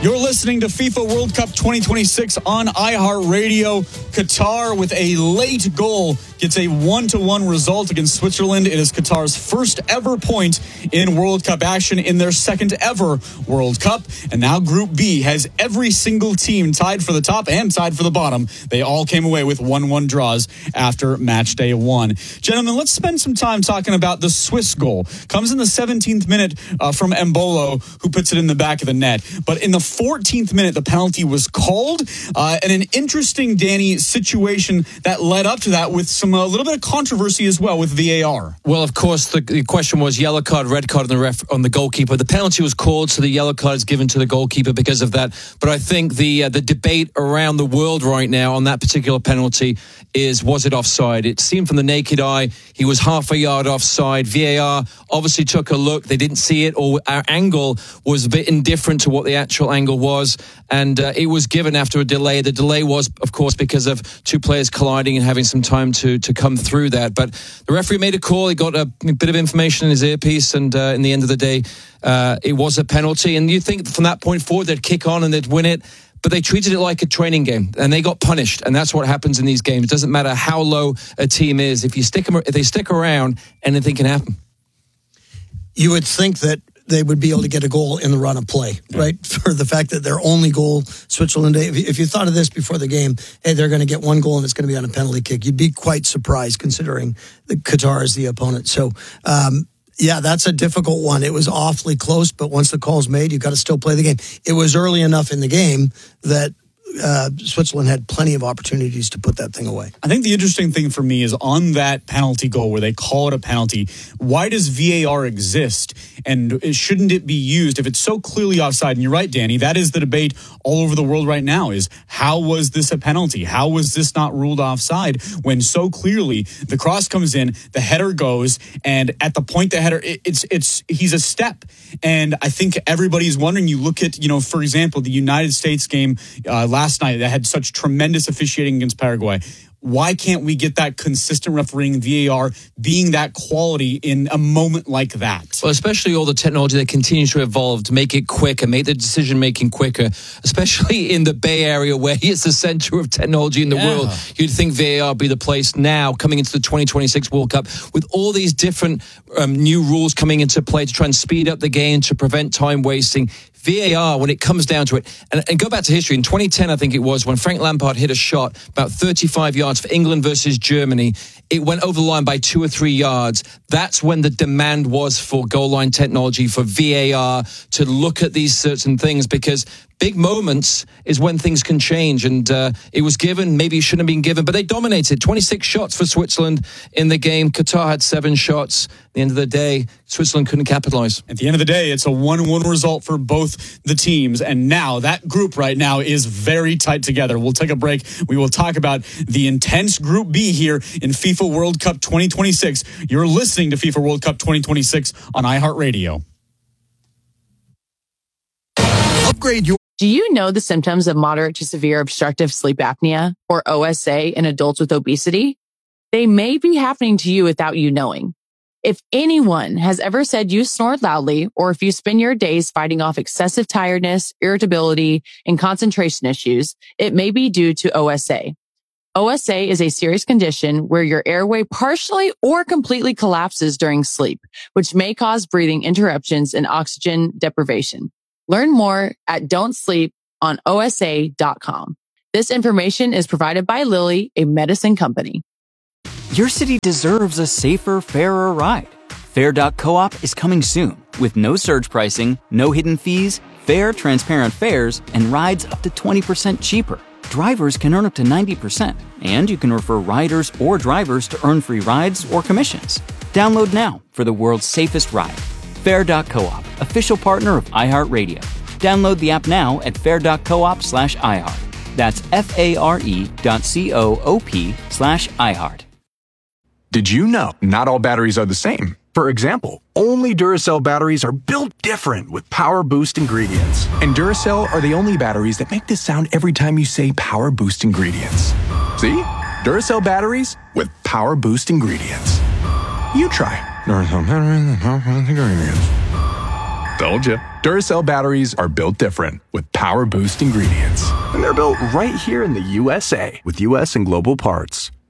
You're listening to FIFA World Cup 2026 on iHeartRadio. Qatar with a late goal gets a 1-1 result against Switzerland. It is Qatar's first ever point in World Cup action in their second ever World Cup. And now Group B has every single team tied for the top and tied for the bottom. They all came away with 1-1 draws after match day 1. Gentlemen, let's spend some time talking about the Swiss goal. Comes in the 17th minute from Embolo, who puts it in the back of the net. But in the 14th minute, the penalty was called, and an interesting, Danny, situation that led up to that with some a little bit of controversy as well with VAR. Well, of course, the question was yellow card, red card on the goalkeeper. The penalty was called, so the yellow card is given to the goalkeeper because of that. But I think the debate around the world right now on that particular penalty is, was it offside? It seemed from the naked eye he was half a yard offside. VAR obviously took a look. They didn't see it, or our angle was a bit indifferent to what the actual angle was, and it was given after a delay. The delay was, of course, because of two players colliding and having some time to come through that. But the referee made a call. He got a bit of information in his earpiece, and in the end of the day, it was a penalty. And you think from that point forward they'd kick on and they'd win it, but they treated it like a training game, and they got punished. And that's what happens in these games. It doesn't matter how low a team is. If they stick around, anything can happen. You would think that they would be able to get a goal in the run of play, right? For the fact that their only goal, Switzerland, if you thought of this before the game, hey, they're going to get one goal and it's going to be on a penalty kick, you'd be quite surprised considering that Qatar is the opponent. So, yeah, that's a difficult one. It was awfully close, but once the call's made, you've got to still play the game. It was early enough in the game that Switzerland had plenty of opportunities to put that thing away. I think the interesting thing for me is on that penalty goal where they call it a penalty, why does VAR exist? And shouldn't it be used if it's so clearly offside? And you're right, Danny, that is the debate all over the world right now, is how was this a penalty? How was this not ruled offside when so clearly the cross comes in, the header goes, and at the point the header, he's a step. And I think everybody's wondering, you look at, for example, the United States game last night that had such tremendous officiating against Paraguay. Why can't we get that consistent refereeing, VAR being that quality in a moment like that? Well, especially all the technology that continues to evolve to make it quicker, make the decision-making quicker, especially in the Bay Area where it's the center of technology in the world. You'd think VAR would be the place now, coming into the 2026 World Cup, with all these different new rules coming into play to try and speed up the game, to prevent time wasting. VAR, when it comes down to it, and go back to history, in 2010, I think it was, when Frank Lampard hit a shot about 35 yards for England versus Germany, it went over the line by 2 or 3 yards. That's when the demand was for goal line technology, for VAR, to look at these certain things, because big moments is when things can change. And it was given, maybe it shouldn't have been given, but they dominated. 26 shots for Switzerland in the game. Qatar had 7 shots. At the end of the day, Switzerland couldn't capitalize. At the end of the day, it's a 1-1 result for both the teams. And now that group right now is very tight together. We'll take a break. We will talk about the intense Group B here in FIFA World Cup 2026. You're listening to FIFA World Cup 2026 on iHeartRadio. Upgrade your... Do you know the symptoms of moderate to severe obstructive sleep apnea, or OSA, in adults with obesity? They may be happening to you without you knowing. If anyone has ever said you snore loudly, or if you spend your days fighting off excessive tiredness, irritability, and concentration issues, it may be due to OSA. OSA is a serious condition where your airway partially or completely collapses during sleep, which may cause breathing interruptions and oxygen deprivation. Learn more at don'tsleeponosa.com. This information is provided by Lilly, a medicine company. Your city deserves a safer, fairer ride. Fair.coop is coming soon with no surge pricing, no hidden fees, fair, transparent fares, and rides up to 20% cheaper. Drivers can earn up to 90%, and you can refer riders or drivers to earn free rides or commissions. Download now for the world's safest ride. Fair.coop, official partner of iHeartRadio. Download the app now at fair.coop/iHeart. That's FARE.coop/iHeart. Did you know not all batteries are the same? For example, only Duracell batteries are built different with Power Boost ingredients. And Duracell are the only batteries that make this sound every time you say Power Boost ingredients. See? Duracell batteries with Power Boost ingredients. You try Duracell batteries with Power Boost ingredients. Told you. Duracell batteries are built different with Power Boost ingredients. And they're built right here in the USA with U.S. and global parts.